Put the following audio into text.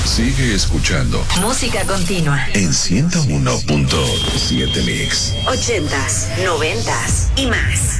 Sigue escuchando. Música continua. En 101.7 Mix. 80s, 90s y más.